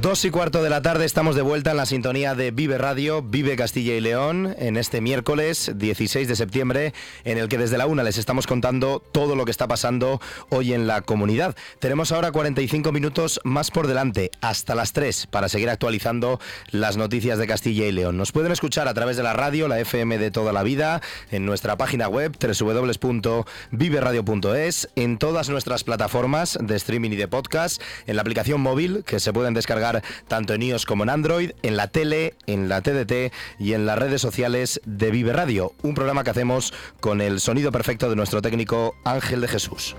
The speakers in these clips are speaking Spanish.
2:15 de la tarde, estamos de vuelta en la sintonía de Vive Radio, Vive Castilla y León, en este miércoles 16 de septiembre, en el que desde la 1 les estamos contando todo lo que está pasando hoy en la comunidad. Tenemos ahora 45 minutos más por delante, hasta las 3, para seguir actualizando las noticias de Castilla y León. Nos pueden escuchar a través de la radio, la FM de toda la vida, en nuestra página web www.viveradio.es, en todas nuestras plataformas de streaming y de podcast, en la aplicación móvil que se pueden descargar tanto en iOS como en Android, en la tele, en la TDT y en las redes sociales de Vive Radio, un programa que hacemos con el sonido perfecto de nuestro técnico Ángel de Jesús.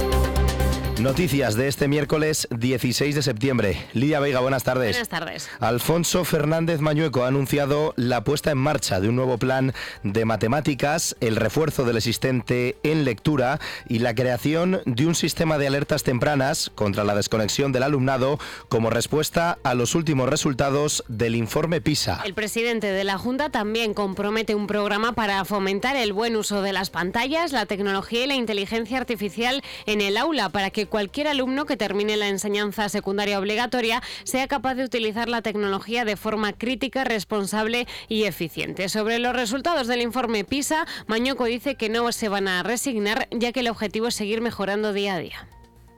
Noticias de este miércoles 16 de septiembre. Lidia Veiga, buenas tardes. Buenas tardes. Alfonso Fernández Mañueco ha anunciado la puesta en marcha de un nuevo plan de matemáticas, el refuerzo del existente en lectura y la creación de un sistema de alertas tempranas contra la desconexión del alumnado como respuesta a los últimos resultados del informe PISA. El presidente de la Junta también compromete un programa para fomentar el buen uso de las pantallas, la tecnología y la inteligencia artificial en el aula para que cualquier alumno que termine la enseñanza secundaria obligatoria sea capaz de utilizar la tecnología de forma crítica, responsable y eficiente. Sobre los resultados del informe PISA, Mañueco dice que no se van a resignar, ya que el objetivo es seguir mejorando día a día.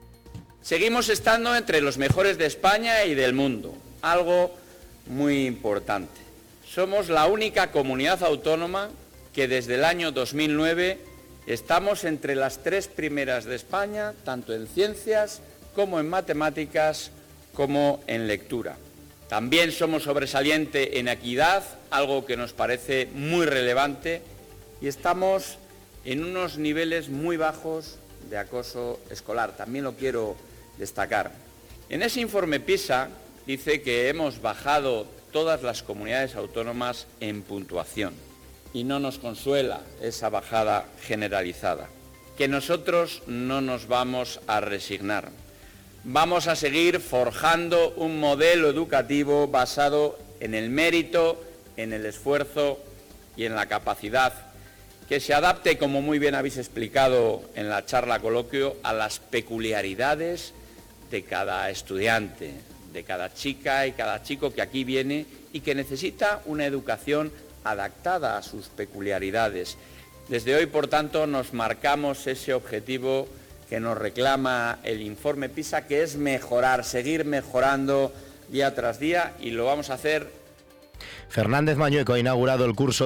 Seguimos estando entre los mejores de España y del mundo, algo muy importante. Somos la única comunidad autónoma que desde el año 2009 estamos entre las 3 primeras de España, tanto en ciencias como en matemáticas como en lectura. También somos sobresaliente en equidad, algo que nos parece muy relevante, y estamos en unos niveles muy bajos de acoso escolar. También lo quiero destacar. En ese informe PISA dice que hemos bajado todas las comunidades autónomas en puntuación. Y no nos consuela esa bajada generalizada. Que nosotros no nos vamos a resignar. Vamos a seguir forjando un modelo educativo basado en el mérito, en el esfuerzo y en la capacidad, que se adapte, como muy bien habéis explicado en la charla coloquio, a las peculiaridades de cada estudiante, de cada chica y cada chico que aquí viene y que necesita una educación adaptada a sus peculiaridades. Desde hoy, por tanto, nos marcamos ese objetivo que nos reclama el informe PISA, que es mejorar, seguir mejorando día tras día, y lo vamos a hacer. Fernández Mañueco ha inaugurado el curso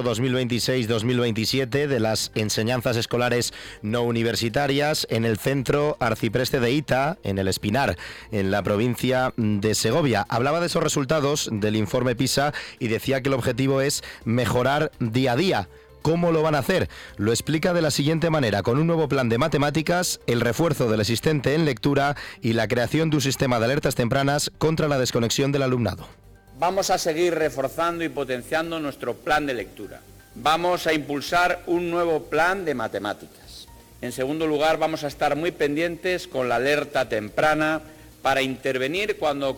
2026-2027 de las enseñanzas escolares no universitarias en el Centro Arcipreste de Ita, en el Espinar, en la provincia de Segovia. Hablaba de esos resultados del informe PISA y decía que el objetivo es mejorar día a día. ¿Cómo lo van a hacer? Lo explica de la siguiente manera: con un nuevo plan de matemáticas, el refuerzo del existente en lectura y la creación de un sistema de alertas tempranas contra la desconexión del alumnado. Vamos a seguir reforzando y potenciando nuestro plan de lectura. Vamos a impulsar un nuevo plan de matemáticas. En segundo lugar, vamos a estar muy pendientes con la alerta temprana para intervenir cuando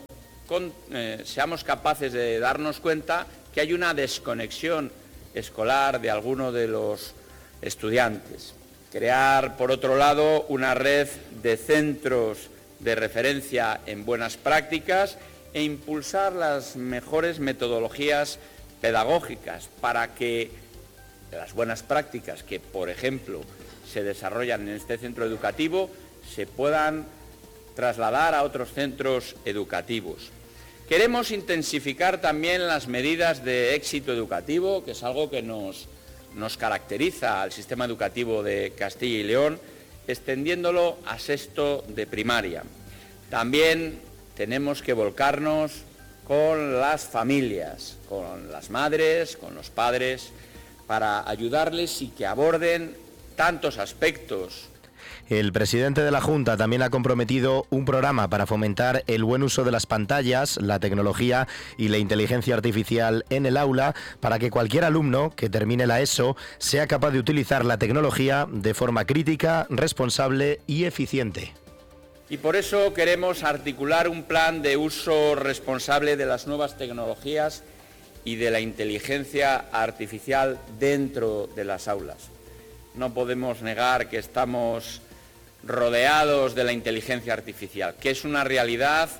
seamos capaces de darnos cuenta que hay una desconexión escolar de alguno de los estudiantes. Crear, por otro lado, una red de centros de referencia en buenas prácticas e impulsar las mejores metodologías pedagógicas para que las buenas prácticas que, por ejemplo, se desarrollan en este centro educativo se puedan trasladar a otros centros educativos. Queremos intensificar también las medidas de éxito educativo, que es algo que nos caracteriza al sistema educativo de Castilla y León, extendiéndolo a sexto de primaria. También tenemos que volcarnos con las familias, con las madres, con los padres, para ayudarles y que aborden tantos aspectos. El presidente de la Junta también ha comprometido un programa para fomentar el buen uso de las pantallas, la tecnología y la inteligencia artificial en el aula, para que cualquier alumno que termine la ESO sea capaz de utilizar la tecnología de forma crítica, responsable y eficiente. Y por eso queremos articular un plan de uso responsable de las nuevas tecnologías y de la inteligencia artificial dentro de las aulas. No podemos negar que estamos rodeados de la inteligencia artificial, que es una realidad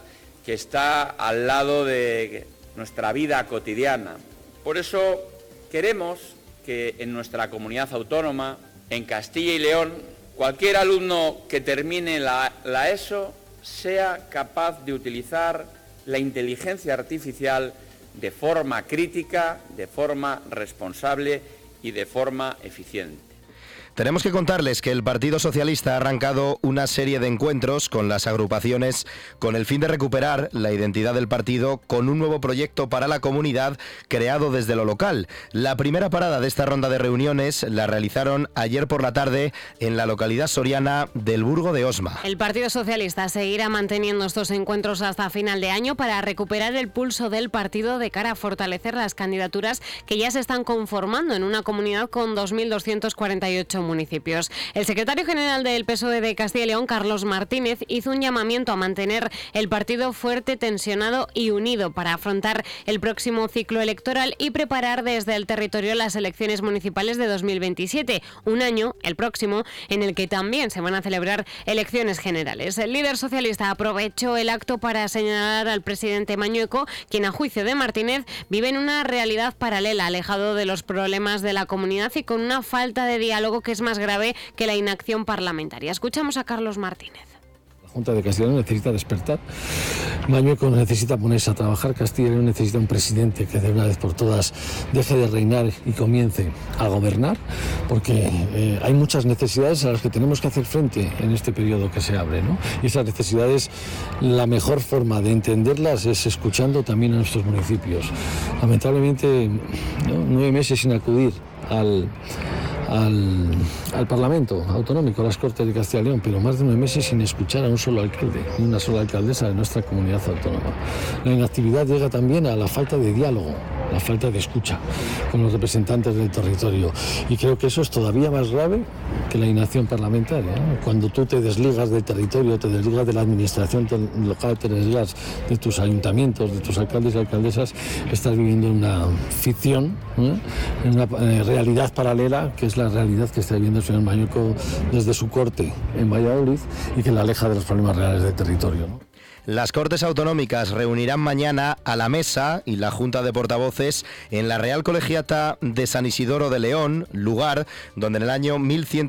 que está al lado de nuestra vida cotidiana. Por eso queremos que en nuestra comunidad autónoma, en Castilla y León, cualquier alumno que termine la ESO sea capaz de utilizar la inteligencia artificial de forma crítica, de forma responsable y de forma eficiente. Tenemos que contarles que el Partido Socialista ha arrancado una serie de encuentros con las agrupaciones con el fin de recuperar la identidad del partido con un nuevo proyecto para la comunidad creado desde lo local. La primera parada de esta ronda de reuniones la realizaron ayer por la tarde en la localidad soriana del Burgo de Osma. El Partido Socialista seguirá manteniendo estos encuentros hasta final de año para recuperar el pulso del partido de cara a fortalecer las candidaturas que ya se están conformando en una comunidad con 2.248 municipios. El secretario general del PSOE de Castilla y León, Carlos Martínez, hizo un llamamiento a mantener el partido fuerte, tensionado y unido para afrontar el próximo ciclo electoral y preparar desde el territorio las elecciones municipales de 2027, un año, el próximo, en el que también se van a celebrar elecciones generales. El líder socialista aprovechó el acto para señalar al presidente Mañueco, quien a juicio de Martínez vive en una realidad paralela, alejado de los problemas de la comunidad y con una falta de diálogo que es más grave que la inacción parlamentaria. Escuchamos a Carlos Martínez. La Junta de Castilla y León necesita despertar. Mañueco necesita ponerse a trabajar. Castilla y León necesita un presidente que de una vez por todas deje de reinar y comience a gobernar, porque hay muchas necesidades a las que tenemos que hacer frente en este periodo que se abre, ¿no? Y esas necesidades, la mejor forma de entenderlas es escuchando también a nuestros municipios. Lamentablemente, ¿no? 9 meses sin acudir al Parlamento Autonómico, a las Cortes de Castilla y León, pero más de 9 meses sin escuchar a un solo alcalde ni una sola alcaldesa de nuestra comunidad autónoma. La inactividad llega también a la falta de diálogo, la falta de escucha con los representantes del territorio, y creo que eso es todavía más grave que la inacción parlamentaria, ¿no? Cuando tú te desligas del territorio, te desligas de la administración local, te desligas de tus ayuntamientos, de tus alcaldes y alcaldesas, estás viviendo una ficción, ¿no? En una realidad paralela, que es la realidad que está viviendo el señor Mañueco desde su corte en Valladolid y que la aleja de los problemas reales del territorio, ¿no? Las Cortes Autonómicas reunirán mañana a la Mesa y la Junta de Portavoces en la Real Colegiata de San Isidoro de León, lugar donde en el año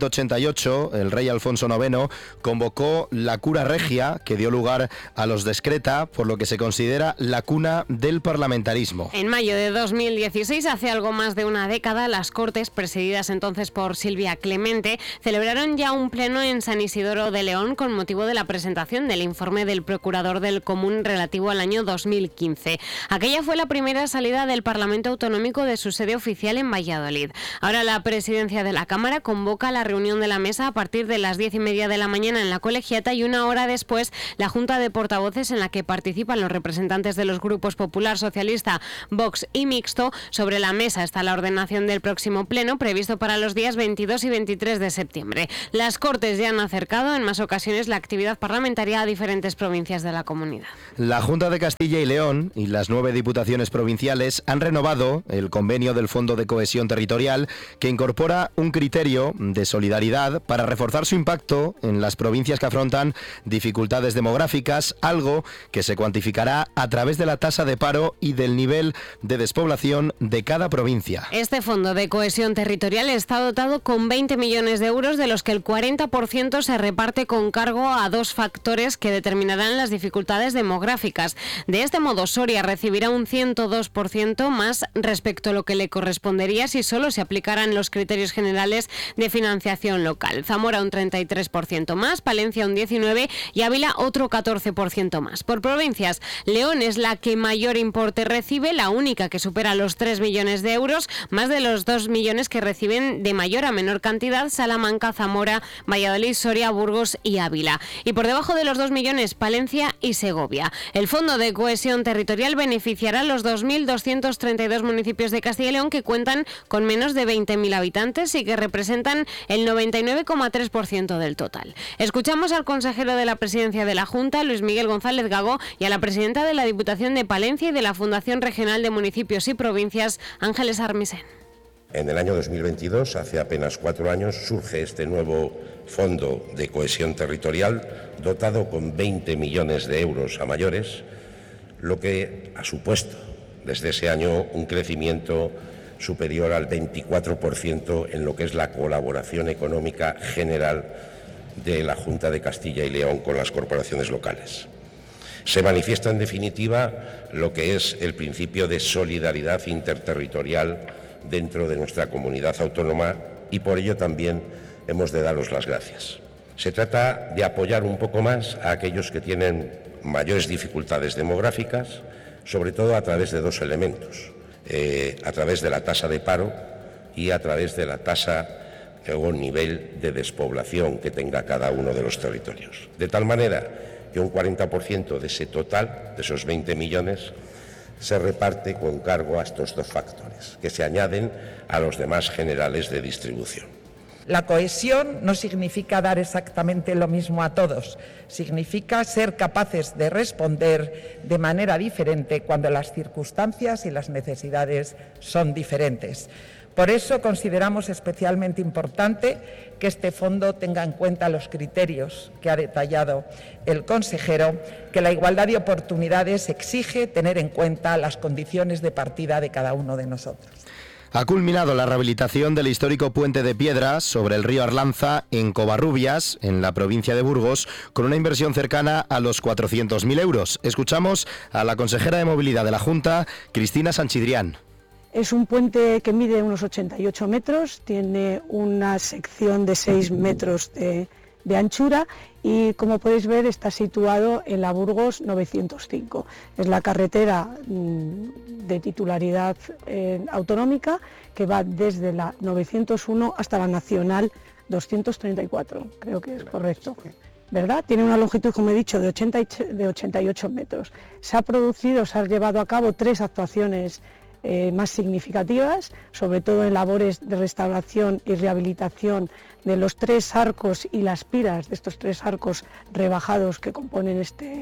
1188 el rey Alfonso IX convocó la cura regia que dio lugar a los Descreta, por lo que se considera la cuna del parlamentarismo. En mayo de 2016, hace algo más de una década, las Cortes, presididas entonces por Silvia Clemente, celebraron ya un pleno en San Isidoro de León con motivo de la presentación del informe del procurador del Común relativo al año 2015. Aquella fue la primera salida del Parlamento Autonómico de su sede oficial en Valladolid. Ahora la presidencia de la Cámara convoca la reunión de la mesa a partir de las 10:30 de la mañana en la colegiata y una hora después la Junta de Portavoces, en la que participan los representantes de los grupos Popular, Socialista, Vox y Mixto. Sobre la mesa está la ordenación del próximo pleno previsto para los días 22 y 23 de septiembre. Las Cortes ya han acercado en más ocasiones la actividad parlamentaria a diferentes provincias de la comunidad. La Junta de Castilla y León y las 9 diputaciones provinciales han renovado el convenio del Fondo de Cohesión Territorial, que incorpora un criterio de solidaridad para reforzar su impacto en las provincias que afrontan dificultades demográficas, algo que se cuantificará a través de la tasa de paro y del nivel de despoblación de cada provincia. Este Fondo de Cohesión Territorial está dotado con 20 millones de euros, de los que el 40% se reparte con cargo a 2 factores que determinarán las dificultades demográficas. De este modo, Soria recibirá un 102% más respecto a lo que le correspondería si solo se aplicaran los criterios generales de financiación local. Zamora un 33% más, Palencia un 19% y Ávila otro 14% más. Por provincias, León es la que mayor importe recibe, la única que supera los 3 millones de euros, más de los 2 millones que reciben de mayor a menor cantidad Salamanca, Zamora, Valladolid, Soria, Burgos y Ávila. Y por debajo de los 2 millones, Palencia y Segovia. El Fondo de Cohesión Territorial beneficiará a los 2.232 municipios de Castilla y León que cuentan con menos de 20.000 habitantes y que representan el 99,3% del total. Escuchamos al consejero de la Presidencia de la Junta, Luis Miguel González Gago, y a la presidenta de la Diputación de Palencia y de la Fundación Regional de Municipios y Provincias, Ángeles Armisen. En el año 2022, hace apenas 4 años, surge este nuevo Fondo de Cohesión Territorial, dotado con 20 millones de euros a mayores, lo que ha supuesto desde ese año un crecimiento superior al 24% en lo que es la colaboración económica general de la Junta de Castilla y León con las corporaciones locales. Se manifiesta, en definitiva, lo que es el principio de solidaridad interterritorial dentro de nuestra comunidad autónoma y por ello también hemos de daros las gracias. Se trata de apoyar un poco más a aquellos que tienen mayores dificultades demográficas, sobre todo a través de dos elementos, a través de la tasa de paro y a través de la tasa o nivel de despoblación que tenga cada uno de los territorios. De tal manera que un 40% de ese total, de esos 20 millones, se reparte con cargo a estos dos factores, que se añaden a los demás generales de distribución. La cohesión no significa dar exactamente lo mismo a todos, significa ser capaces de responder de manera diferente cuando las circunstancias y las necesidades son diferentes. Por eso consideramos especialmente importante que este fondo tenga en cuenta los criterios que ha detallado el consejero, que la igualdad de oportunidades exige tener en cuenta las condiciones de partida de cada uno de nosotros. Ha culminado la rehabilitación del histórico puente de piedra sobre el río Arlanza en Covarrubias, en la provincia de Burgos, con una inversión cercana a los 400.000 euros. Escuchamos a la consejera de Movilidad de la Junta, Cristina Sanchidrián. Es un puente que mide unos 88 metros, tiene una sección de 6 metros de anchura y, como podéis ver, está situado en la Burgos 905. Es la carretera de titularidad autonómica que va desde la 901 hasta la Nacional 234, creo que es correcto, ¿verdad? Tiene una longitud, como he dicho, de 88 metros. Se ha llevado a cabo 3 actuaciones más significativas, sobre todo en labores de restauración y rehabilitación de los 3 arcos y las piras de estos 3 arcos rebajados que componen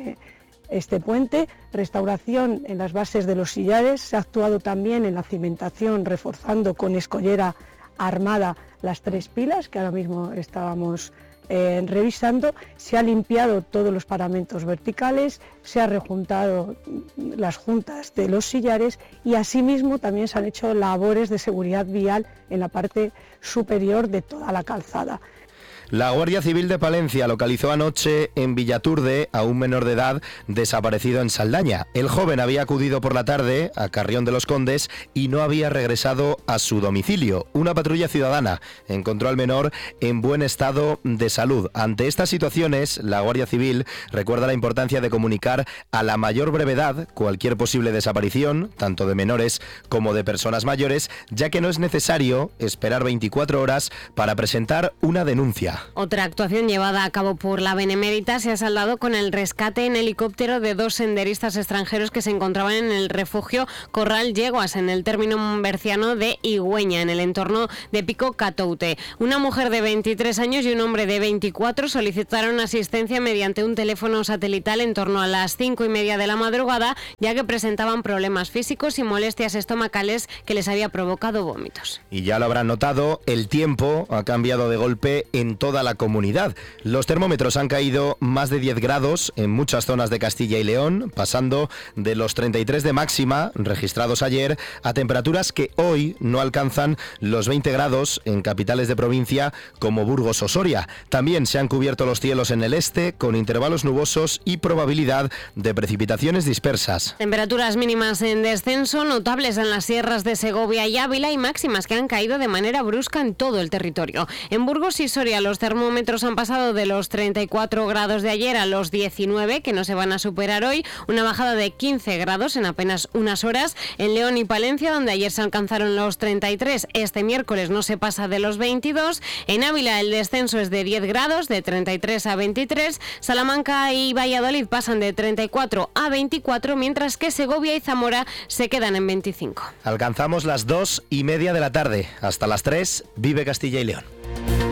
este puente, restauración en las bases de los sillares. Se ha actuado también en la cimentación, reforzando con escollera armada las 3 pilas que ahora mismo estábamos revisando. Se ha limpiado todos los paramentos verticales, se ha rejuntado las juntas de los sillares y asimismo también se han hecho labores de seguridad vial en la parte superior de toda la calzada. La Guardia Civil de Palencia localizó anoche en Villaturde a un menor de edad desaparecido en Saldaña. El joven había acudido por la tarde a Carrión de los Condes y no había regresado a su domicilio. Una patrulla ciudadana encontró al menor en buen estado de salud. Ante estas situaciones, la Guardia Civil recuerda la importancia de comunicar a la mayor brevedad cualquier posible desaparición, tanto de menores como de personas mayores, ya que no es necesario esperar 24 horas para presentar una denuncia. Otra actuación llevada a cabo por la Benemérita se ha saldado con el rescate en helicóptero de 2 senderistas extranjeros que se encontraban en el refugio Corral Yeguas, en el término berciano de Higüeña, en el entorno de Pico Catoute. Una mujer de 23 años y un hombre de 24 solicitaron asistencia mediante un teléfono satelital en torno a las 5:30 de la madrugada, ya que presentaban problemas físicos y molestias estomacales que les había provocado vómitos. Y ya lo habrán notado, el tiempo ha cambiado de golpe en toda la comunidad. Los termómetros han caído más de 10 grados en muchas zonas de Castilla y León, pasando de los 33 de máxima registrados ayer a temperaturas que hoy no alcanzan los 20 grados en capitales de provincia como Burgos o Soria. También se han cubierto los cielos en el este con intervalos nubosos y probabilidad de precipitaciones dispersas. Temperaturas mínimas en descenso notables en las sierras de Segovia y Ávila y máximas que han caído de manera brusca en todo el territorio. En Burgos y Soria los termómetros han pasado de los 34 grados de ayer a los 19, que no se van a superar hoy, una bajada de 15 grados en apenas unas horas. En León y Palencia, donde ayer se alcanzaron los 33, este miércoles no se pasa de los 22. En Ávila el descenso es de 10 grados, de 33 a 23. Salamanca y Valladolid pasan de 34 a 24, mientras que Segovia y Zamora se quedan en 25. Alcanzamos las 2:30 de la tarde. Hasta las 3, vive Castilla y León.